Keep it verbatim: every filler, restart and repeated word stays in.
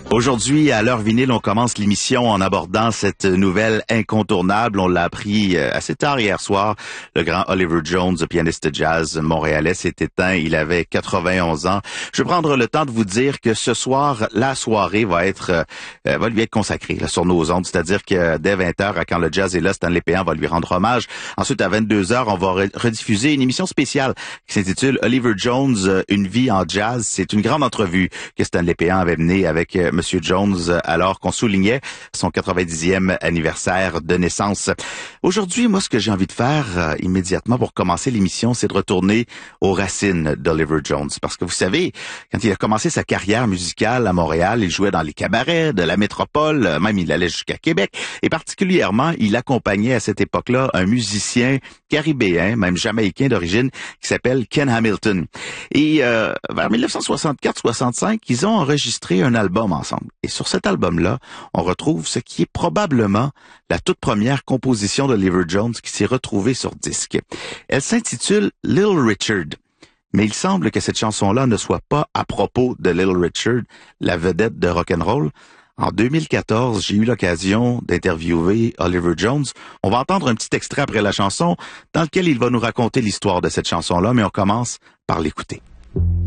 Aujourd'hui, à l'heure vinyle, on commence l'émission en abordant cette nouvelle incontournable. On l'a appris assez tard hier soir. Le grand Oliver Jones, pianiste jazz montréalais, s'est éteint. Il avait quatre-vingt-onze ans. Je vais prendre le temps de vous dire que ce soir, la soirée va être euh, va lui être consacrée là, sur nos ondes. C'est-à-dire que dès vingt heures, quand le jazz est là, Stanley Péan va lui rendre hommage. Ensuite, à vingt-deux heures, on va rediffuser une émission spéciale qui s'intitule Oliver Jones, une vie en jazz. C'est une grande entrevue que Stanley Péan avait menée avec euh, Monsieur Jones, alors qu'on soulignait son quatre-vingt-dixième anniversaire de naissance. Aujourd'hui, moi, ce que j'ai envie de faire euh, immédiatement pour commencer l'émission, c'est de retourner aux racines d'Oliver Jones. Parce que vous savez, quand il a commencé sa carrière musicale à Montréal, il jouait dans les cabarets de la métropole, même il allait jusqu'à Québec. Et particulièrement, il accompagnait à cette époque-là un musicien caribéen, même jamaïcain d'origine, qui s'appelle Ken Hamilton. Et euh, vers dix-neuf cent soixante-quatre soixante-cinq, ils ont enregistré un album ensemble. Et sur cet album-là, on retrouve ce qui est probablement la toute première composition d'Oliver Jones qui s'est retrouvée sur disque. Elle s'intitule Little Richard. Mais il semble que cette chanson-là ne soit pas à propos de Little Richard, la vedette de rock'n'roll. En deux mille quatorze, j'ai eu l'occasion d'interviewer Oliver Jones. On va entendre un petit extrait après la chanson dans lequel il va nous raconter l'histoire de cette chanson-là, mais on commence par l'écouter.